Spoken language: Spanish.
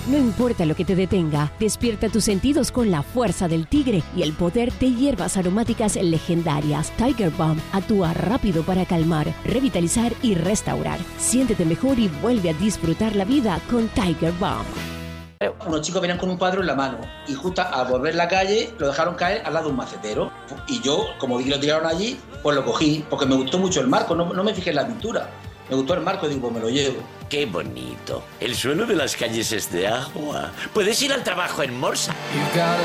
No importa lo que te detenga, despierta tus sentidos con la fuerza del tigre y el poder de hierbas aromáticas legendarias. Tiger Balm actúa rápido para calmar, revitalizar y restaurar. Siéntete mejor y vuelve a disfrutar la vida con Tiger Balm. Unos chicos venían con un cuadro en la mano y justo al volver la calle lo dejaron caer al lado de un macetero. Y yo, como vi que lo tiraron allí, pues lo cogí, porque me gustó mucho el marco, no me fijé en la pintura. Me gustó el marco y digo, pues me lo llevo. ¡Qué bonito! El suelo de las calles es de agua. Puedes ir al trabajo en Morsa.